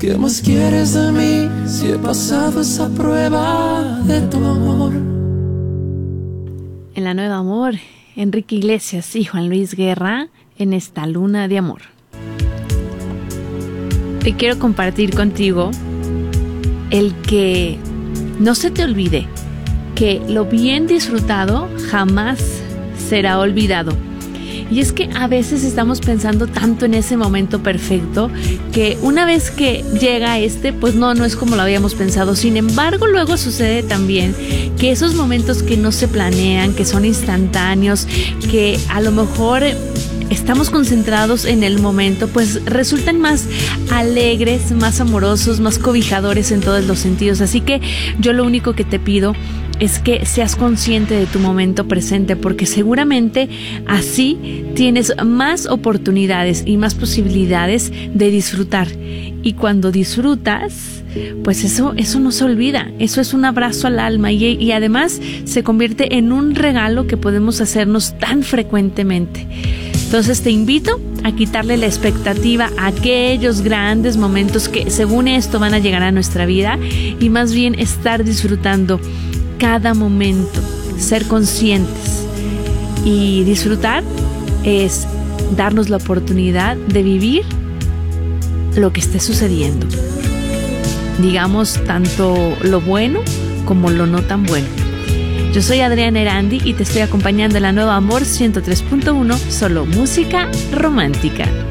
¿Qué más quieres de mí si he pasado esa prueba de tu amor? En La Nueva Amor, Enrique Iglesias y Juan Luis Guerra en esta luna de amor. Te quiero compartir contigo el que no se te olvide que lo bien disfrutado jamás será olvidado. Y es que a veces estamos pensando tanto en ese momento perfecto que una vez que llega pues no es como lo habíamos pensado. Sin embargo, luego sucede también que esos momentos que no se planean, que son instantáneos, que a lo mejor estamos concentrados en el momento, pues resultan más alegres, más amorosos, más cobijadores en todos los sentidos. Así que yo lo único que te pido es que seas consciente de tu momento presente, porque seguramente así tienes más oportunidades y más posibilidades de disfrutar. Y cuando disfrutas, pues eso no se olvida. Eso es un abrazo al alma y además se convierte en un regalo que podemos hacernos tan frecuentemente. Entonces te invito a quitarle la expectativa a aquellos grandes momentos que según esto van a llegar a nuestra vida y más bien estar disfrutando cada momento, ser conscientes. Y disfrutar es darnos la oportunidad de vivir lo que esté sucediendo. Digamos, tanto lo bueno como lo no tan bueno. Yo soy Adriana Erandi y te estoy acompañando en La Nueva Amor 103.1, solo música romántica.